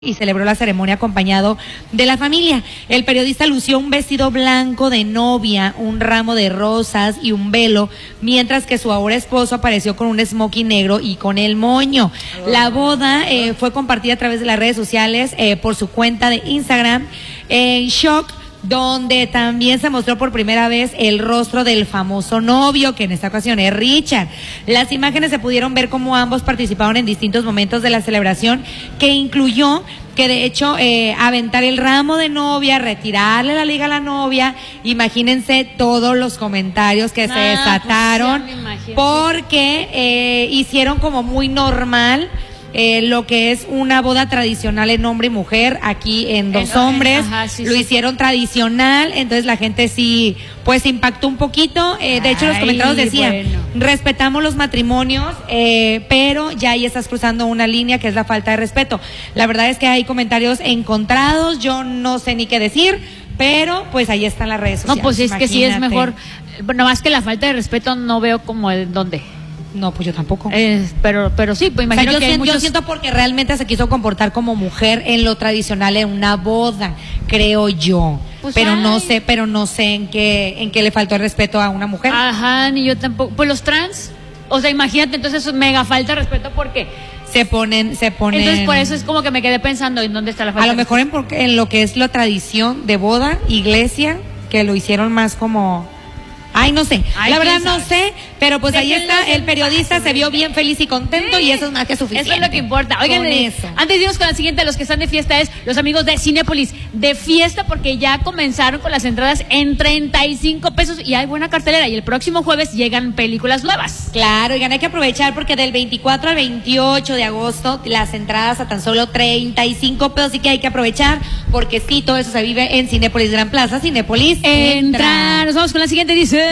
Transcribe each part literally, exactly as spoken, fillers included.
Y celebró la ceremonia acompañado de la familia. El periodista lució un vestido blanco de novia, un ramo de rosas y un velo, mientras que su ahora esposo apareció con un smoking negro y con el moño. La boda eh, fue compartida a través de las redes sociales eh, por su cuenta de Instagram en Shock, donde también se mostró por primera vez el rostro del famoso novio, que en esta ocasión es Richard. Las imágenes se pudieron ver como ambos participaron en distintos momentos de la celebración, que incluyó que de hecho eh, aventar el ramo de novia, retirarle la liga a la novia. Imagínense todos los comentarios que ah, se desataron, pues sí, porque eh, hicieron como muy normal Eh, lo que es una boda tradicional en hombre y mujer, aquí en dos en, hombres, ajá, sí, lo sí. hicieron tradicional, entonces la gente sí, pues impactó un poquito, eh, de hecho los comentarios decían, bueno. respetamos los matrimonios, eh, pero ya ahí estás cruzando una línea que es la falta de respeto. La verdad es que hay comentarios encontrados, yo no sé ni qué decir, pero pues ahí están las redes sociales. No, pues es Imagínate. que sí es mejor, no más que la falta de respeto no veo como el dónde. No, pues yo tampoco. Eh, pero, pero sí, pues imagino o sea, yo que siento, hay muchos... yo siento porque realmente se quiso comportar como mujer en lo tradicional en una boda, creo yo. Pues pero ay. no sé, pero no sé en qué, en qué le faltó el respeto a una mujer. Ajá, ni yo tampoco. Pues los trans, o sea, imagínate, entonces mega falta de respeto porque se ponen, se ponen. Entonces por eso es como que me quedé pensando en dónde está la falta. A lo mejor en, en lo que es la tradición de boda, iglesia, que lo hicieron más como. Ay, no sé, Ay, la verdad no sé, pero pues ahí está, el periodista se vio bien feliz y contento sí. y eso es más que suficiente. Eso es lo que importa. Oigan, de, antes de irnos con la siguiente, los que están de fiesta es los amigos de Cinépolis, de fiesta porque ya comenzaron con las entradas en treinta y cinco pesos y hay buena cartelera y el próximo jueves llegan películas nuevas. Claro, oigan, hay que aprovechar porque del veinticuatro al veintiocho de agosto las entradas a tan solo treinta y cinco pesos, así que hay que aprovechar porque sí, todo eso se vive en Cinépolis Gran Plaza. Cinépolis entra. entra. Nos vamos con la siguiente, dice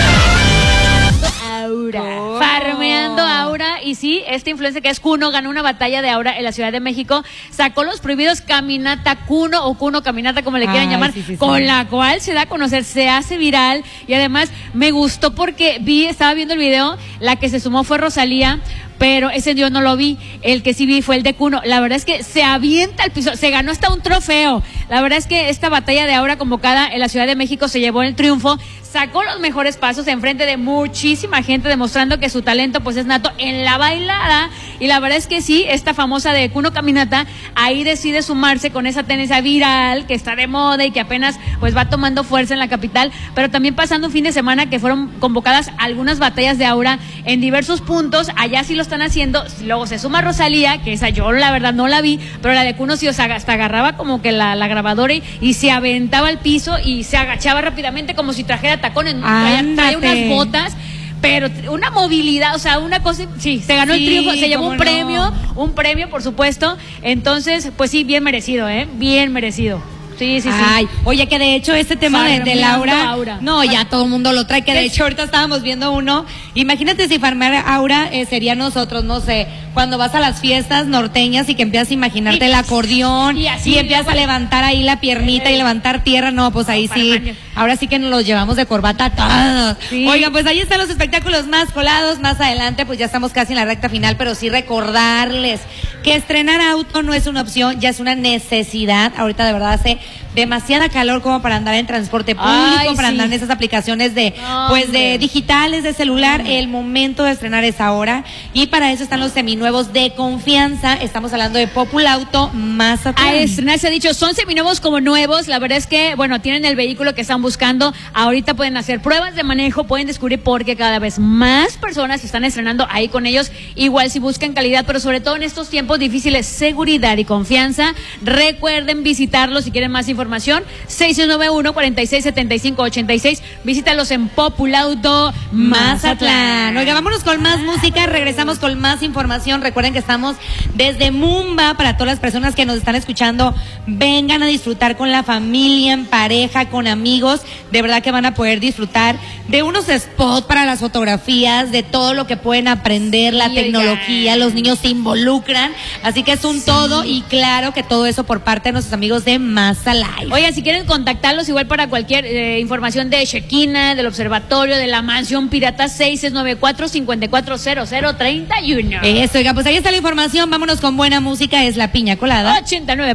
Aura, oh. farmeando Aura. Y sí, este influencer que es Kuno ganó una batalla de Aura en la Ciudad de México, sacó los prohibidos Caminata Kuno o Kuno Caminata, como le quieran Ay, llamar, sí, sí, con sí. la cual se da a conocer, se hace viral. Y además me gustó porque vi, estaba viendo el video, la que se sumó fue Rosalía, pero ese yo no lo vi, el que sí vi fue el de Kuno. La verdad es que se avienta al piso, se ganó hasta un trofeo. La verdad es que esta batalla de Aura convocada en la Ciudad de México se llevó el triunfo, sacó los mejores pasos en frente de muchísima gente, demostrando que su talento pues es nato en la bailada. Y la verdad es que sí, esta famosa de Kuno Caminata ahí decide sumarse con esa tendencia viral que está de moda y que apenas pues va tomando fuerza en la capital, pero también pasando un fin de semana que fueron convocadas algunas batallas de Aura en diversos puntos. Allá sí lo están haciendo, luego se suma Rosalía, que esa yo la verdad no la vi, pero la de Kuno sí, o sea, hasta agarraba como que la, la grabadora y, y se aventaba al piso y se agachaba rápidamente como si trajera tacones, traía, traía unas botas, pero una movilidad, o sea, una cosa, sí, se ganó sí, el triunfo, se llevó un premio, no. un premio por supuesto, entonces pues sí, bien merecido, eh, bien merecido. Sí, sí, sí. Ay, oye, que de hecho este tema de, de Laura, Aura. no, ya todo el mundo lo trae, que de hecho ahorita estábamos viendo uno, imagínate si farmear Aura eh, sería nosotros, no sé, cuando vas a las fiestas norteñas y que empiezas a imaginarte y, el acordeón y, así, y empiezas a levantar ahí la piernita eh, y levantar tierra, no, pues ahí sí, ahora sí que nos los llevamos de corbata todos. Sí. Oigan, pues ahí están los espectáculos más colados, más adelante, pues ya estamos casi en la recta final, pero sí recordarles que estrenar auto no es una opción, ya es una necesidad. Ahorita de verdad hace demasiada calor como para andar en transporte público, Ay, para sí. andar en esas aplicaciones de, no, pues de digitales, de celular. No. El momento de estrenar es ahora y para eso están los seminuevos de confianza. Estamos hablando de Populauto Mazatlán. A estrenar se ha dicho, son seminuevos como nuevos. La verdad es que, bueno, tienen el vehículo que están buscando. Ahorita pueden hacer pruebas de manejo, pueden descubrir porque cada vez más personas se están estrenando ahí con ellos. Igual si buscan calidad, pero sobre todo en estos tiempos difíciles, seguridad y confianza. Recuerden visitarlos si quieren más información, seis nueve uno, cuatro seis siete cinco ocho seis. Visítalos en Populauto Mazatlán. Oiga, vámonos con más música, regresamos con más información. Recuerden que estamos desde Mumba para todas las personas que nos están escuchando. Vengan a disfrutar con la familia, en pareja, con amigos. amigos, de verdad que van a poder disfrutar de unos spots para las fotografías, de todo lo que pueden aprender, la sí, tecnología, oigan. Los niños se involucran, así que es un sí. todo y claro que todo eso por parte de nuestros amigos de Maza Life. Oigan, si quieren contactarlos igual para cualquier eh, información de Shekina, del observatorio, de la mansión pirata, seis seis nueve cuatro, cinco cuatro cero cero tres uno. Eso, oiga, pues ahí está la información, vámonos con buena música, es La Piña Colada. ochenta y nueve